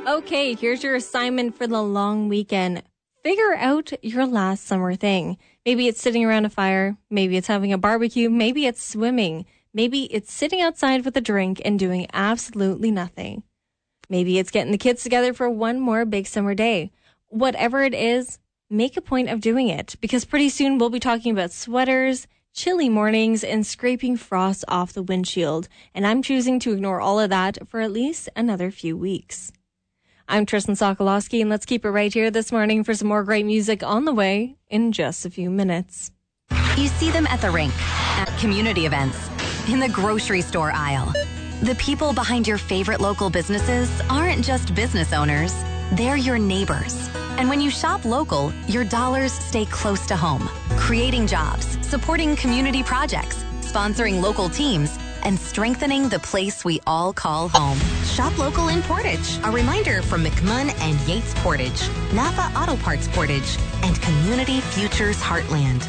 Okay, here's your assignment for the long weekend. Figure out your last summer thing. Maybe it's sitting around a fire. Maybe it's having a barbecue. Maybe it's swimming. Maybe it's sitting outside with a drink and doing absolutely nothing. Maybe it's getting the kids together for one more big summer day. Whatever it is, make a point of doing it, because pretty soon we'll be talking about sweaters, chilly mornings, and scraping frost off the windshield. And I'm choosing to ignore all of that for at least another few weeks. I'm Tristan Sokolowski, and let's keep it right here this morning for some more great music on the way in just a few minutes. You see them at the rink, at community events, in the grocery store aisle. The people behind your favorite local businesses aren't just business owners, they're your neighbors. And when you shop local, your dollars stay close to home, creating jobs, supporting community projects, sponsoring local teams, and strengthening the place we all call home. Shop local in Portage. A reminder from McMunn and Yates Portage, Napa Auto Parts Portage, and Community Futures Heartland.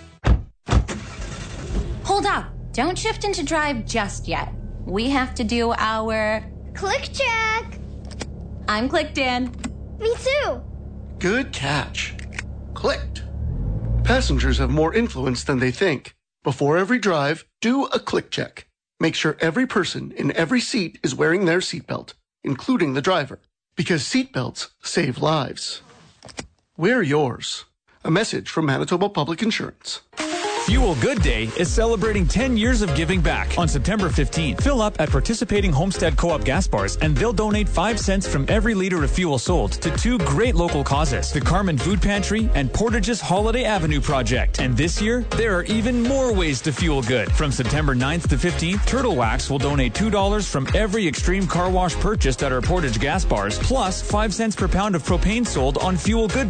Hold up. Don't shift into drive just yet. We have to do our click check. I'm clicked in. Me too. Good catch. Clicked. Passengers have more influence than they think. Before every drive, do a click check. Make sure every person in every seat is wearing their seatbelt, including the driver, because seatbelts save lives. Wear yours. A message from Manitoba Public Insurance. Fuel Good Day is celebrating 10 years of giving back on September 15th. Fill up at participating Homestead Co-op gas bars and they'll donate 5 cents from every liter of fuel sold to 2 great local causes, the Carmen Food Pantry and Portage's Holiday Avenue Project. And this year, there are even more ways to fuel good. From September 9th to 15th, Turtle Wax will donate $2 from every Extreme car wash purchased at our Portage gas bars, plus 5 cents per pound of propane sold on Fuel Good